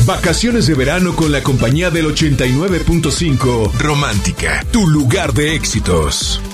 Vacaciones de verano con la compañía del 89.5 Romántica, tu lugar de éxitos.